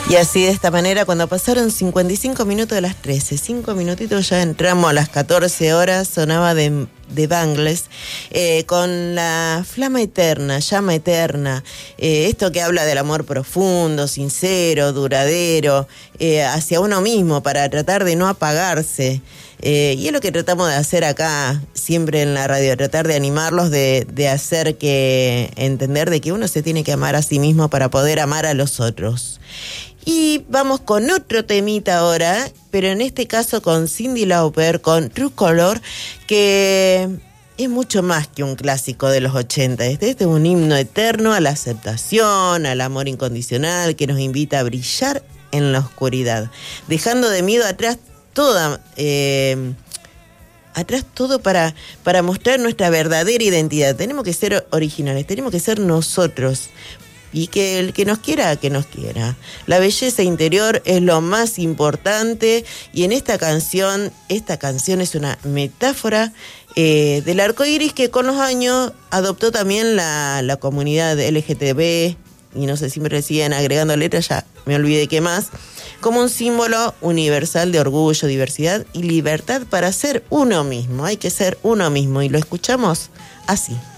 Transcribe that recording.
Y así de esta manera, cuando pasaron 55 minutos de las 13, 5 minutitos ya entramos a las 14 horas, sonaba de Bangles, con la flama eterna, llama eterna, esto que habla del amor profundo, sincero, duradero, hacia uno mismo, para tratar de no apagarse. Y es lo que tratamos de hacer acá, siempre en la radio, tratar de animarlos, de hacer que entender de que uno se tiene que amar a sí mismo para poder amar a los otros. Y vamos con otro temita ahora, pero en este caso con Cyndi Lauper, con True Color, que es mucho más que un clásico de los 80. Este es un himno eterno a la aceptación, al amor incondicional, que nos invita a brillar en la oscuridad, dejando de miedo atrás todo para mostrar nuestra verdadera identidad. Tenemos que ser originales, tenemos que ser nosotros. Y que el que nos quiera, que nos quiera. La belleza interior es lo más importante. Y en esta canción es una metáfora del arco iris que con los años adoptó también la comunidad LGTB. Y no sé si me siguen agregando letras, ya me olvidé qué más. Como un símbolo universal de orgullo, diversidad y libertad para ser uno mismo. Hay que ser uno mismo. Y lo escuchamos así.